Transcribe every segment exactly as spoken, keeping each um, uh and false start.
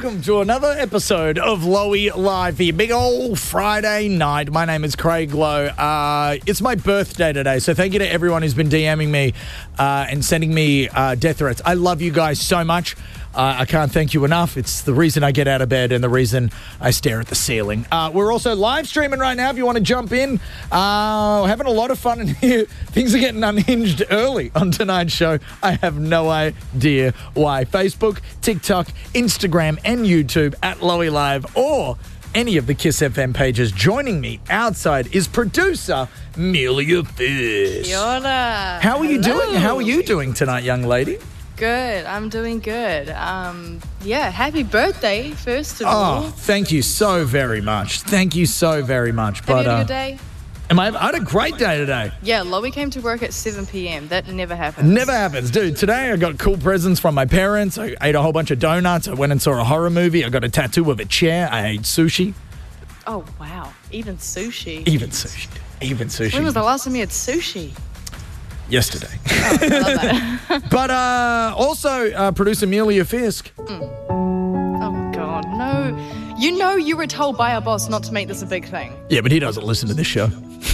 welcome to another episode of Lowy Live, the big old Friday night. My name is Craig Lowe. Uh, it's my birthday today, so thank you to everyone who's been DMing me uh, and sending me uh, death threats. I love you guys so much. Uh, I can't thank you enough. It's the reason I get out of bed and the reason I stare at the ceiling. Uh, we're also live streaming right now if you want to jump in. Uh, we're having a lot of fun in here. Things are getting unhinged early on tonight's show. I have no idea why. Facebook, TikTok, Instagram, and YouTube at Lowy Live or any of the Kiss F M pages. Joining me outside is producer Amelia Fish. Kia ora. How are you Hello. doing? How are you doing tonight, young lady? Good. I'm doing good. Um, yeah, happy birthday, first of all. Oh, thank you so very much. Thank you so very much. Have But you had a uh, good day? am I, I had a great day today. Yeah, Lowy came to work at seven p.m. That never happens. Never happens. Dude, today I got cool presents from my parents. I ate a whole bunch of donuts. I went and saw a horror movie. I got a tattoo of a chair. I ate sushi. Oh, wow. Even sushi. Even sushi. Even sushi. When was the last time you had sushi? Yesterday. Oh, I love that. But uh, also, uh, producer Amelia Fisk. Oh, God. No. You know you were told by our boss not to make this a big thing. Yeah, but he doesn't listen to this show.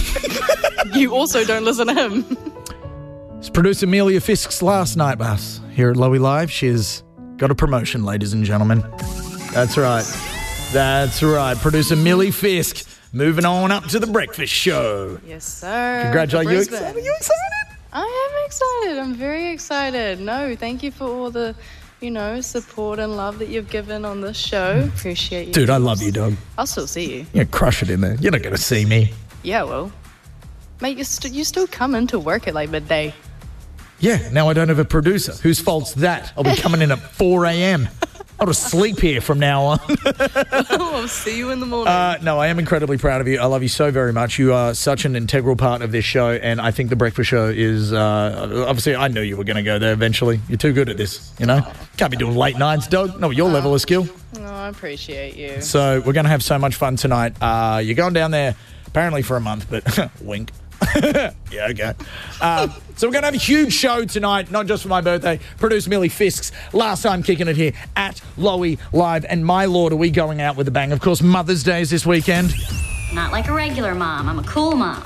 You also don't listen to him. It's producer Amelia Fisk's last night, boss. Here at Lowy Live, she's got a promotion, ladies and gentlemen. That's right. That's right. Producer Millie Fisk moving on up to the breakfast show. Yes, sir. Congratulations. You Brisbane. excited? You excited? I am excited. I'm very excited. No, thank you for all the, you know, support and love that you've given on this show. Appreciate you. Dude, I love you, dog. I'll still see you. Yeah, crush it in there. You're not going to see me. Yeah, well. Mate, you, st- you still come into work at like midday. Yeah, now I don't have a producer. Whose fault's that? I'll be coming in at four a.m. I'll just sleep here from now on. I'll see you in the morning. Uh, no, I am incredibly proud of you. I love you so very much. You are such an integral part of this show, and I think the breakfast show is, uh, obviously, I knew you were going to go there eventually. You're too good at this, you know? Can't be doing late nights, dog. Not with your level of skill. oh, I appreciate you. So we're going to have so much fun tonight. Uh, you're going down there apparently for a month, but wink. Yeah, okay. Um, so we're going to have a huge show tonight, not just for my birthday. Producer Millie Fisk's last time kicking it here at Lowy Live. And my lord, are we going out with a bang? Of course, Mother's Day is this weekend. Not like a regular mom. I'm a cool mom.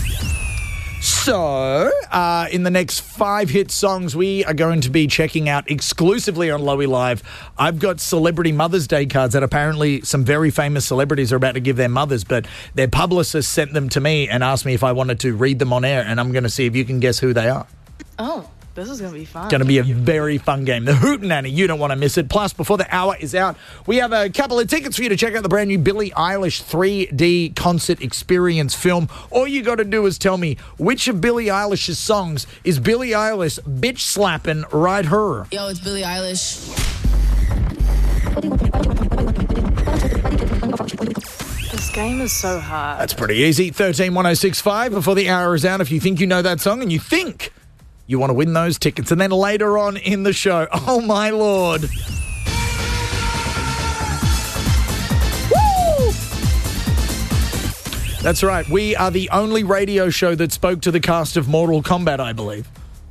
So, uh, in the next five hit songs, we are going to be checking out exclusively on Lowy Live. I've got celebrity Mother's Day cards that apparently some very famous celebrities are about to give their mothers, but their publicist sent them to me and asked me if I wanted to read them on air, and I'm going to see if you can guess who they are. Oh, this is going to be fun. Going to be a very fun game. The Hootenanny, you don't want to miss it. Plus, before the hour is out, we have a couple of tickets for you to check out the brand new Billie Eilish three D concert experience film. All you got to do is tell me which of Billie Eilish's songs is Billie Eilish bitch slapping right her. Yo, it's Billie Eilish. This game is so hard. That's pretty easy. thirteen one oh six five before the hour is out if you think you know that song and you think you want to win those tickets. And then later on in the show, oh my lord. Woo! That's right. We are the only radio show that spoke to the cast of Mortal Kombat, I believe.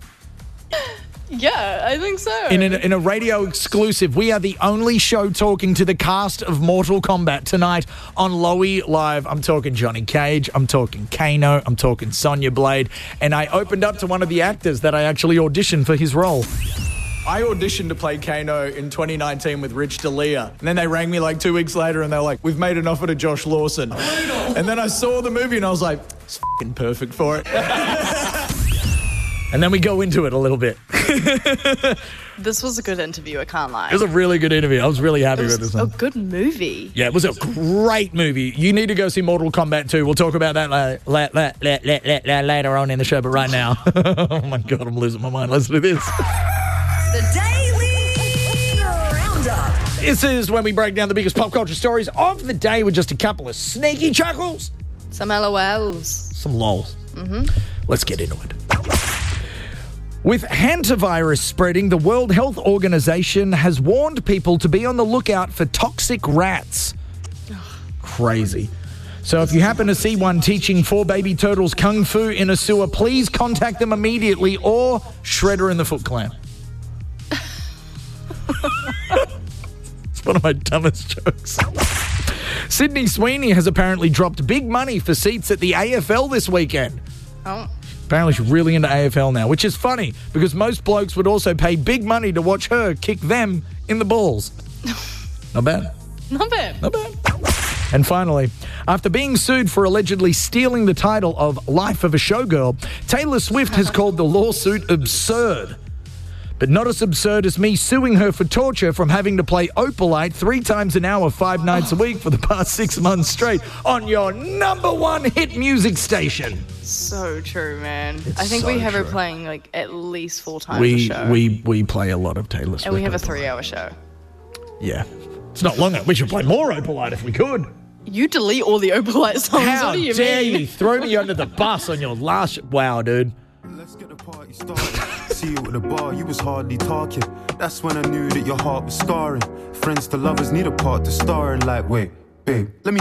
Yeah, I think so. In a, in a radio exclusive, we are the only show talking to the cast of Mortal Kombat tonight on Lowy Live. I'm talking Johnny Cage, I'm talking Kano, I'm talking Sonya Blade, and I opened up to one of the actors that I actually auditioned for his role. I auditioned to play Kano in twenty nineteen with Rich D'Elia. And then they rang me like two weeks later and they were like, we've made an offer to Josh Lawson. And then I saw the movie and I was like, it's f***ing perfect for it. And then we go into it a little bit. This was a good interview, I can't lie. It was a really good interview. I was really happy It with was this a one. good movie. Yeah, it was a great movie. You need to go see Mortal Kombat two. We'll talk about that la- la- la- la- la- la- la- later on in the show, but right now, oh my God, I'm losing my mind. Let's do this. The Daily Roundup. This is when we break down the biggest pop culture stories of the day with just a couple of sneaky chuckles. Some LOLs. Some lols. Mm-hmm. Let's get into it. With hantavirus spreading, the World Health Organization has warned people to be on the lookout for toxic rats. Crazy. So if you happen to see one teaching four baby turtles kung fu in a sewer, please contact them immediately or Shredder and the Foot Clan. It's one of my dumbest jokes. Sydney Sweeney has apparently dropped big money for seats at the A F L this weekend. Oh. Apparently she's really into A F L now, which is funny because most blokes would also pay big money to watch her kick them in the balls. Not bad. Not bad. Not bad. And finally, after being sued for allegedly stealing the title of Life of a Showgirl, Taylor Swift has called the lawsuit absurd. But not as absurd as me suing her for torture from having to play Opalite three times an hour, five nights a week for the past six months straight on your number one hit music station. So true, man. It's I think so we have her true. playing like at least four times a We show. we we play a lot of Taylor Swift. and we have a Opalite. three-hour show. Yeah. It's not long enough. We should play more Opalite if we could. You delete all the Opalite songs. How what do you dare mean? you throw me under the bus on your last... Wow, dude. Let's get the party started. See you at the bar, you was hardly talking. That's when I knew that your heart was scarring. Friends to lovers need a part to star in. Like, wait, babe, let me